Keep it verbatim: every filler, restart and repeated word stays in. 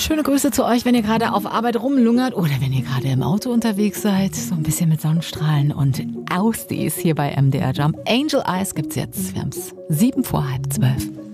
Schöne Grüße zu euch, wenn ihr gerade auf Arbeit rumlungert oder wenn ihr gerade im Auto unterwegs seid. So ein bisschen mit Sonnenstrahlen und Ausdies hier bei M D R Jump. Angel Eyes gibt's jetzt. Wir haben's sieben vor halb zwölf.